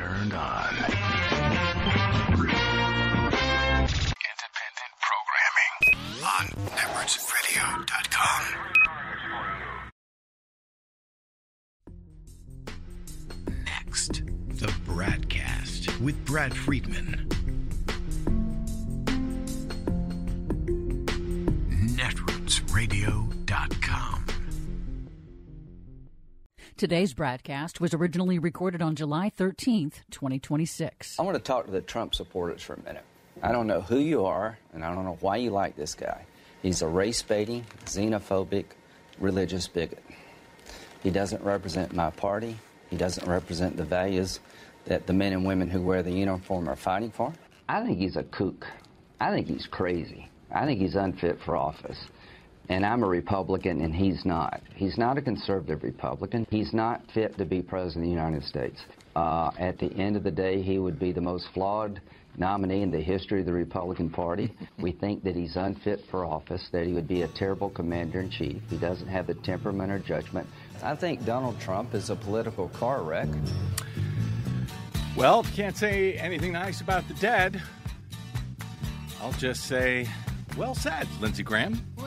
turned on. Independent programming on networksradio.com. Next, the Bradcast with Brad Friedman. networksradio.com. Today's broadcast was originally recorded on July 13th, 2026. I want to talk to the Trump supporters for a minute. I don't know who you are, and I don't know why you like this guy. He's a race-baiting, xenophobic, religious bigot. He doesn't represent my party. He doesn't represent the values that the men and women who wear the uniform are fighting for. I think he's a kook. I think he's crazy. I think he's unfit for office. And I'm a Republican, and he's not. He's not a conservative Republican. He's not fit to be president of the United States. At the end of the day, he would be the most flawed nominee in the history of the Republican Party. We think that he's unfit for office, that he would be a terrible commander-in-chief. He doesn't have the temperament or judgment. I think Donald Trump is a political car wreck. Well, can't say anything nice about the dead. I'll just say, well said, Lindsey Graham.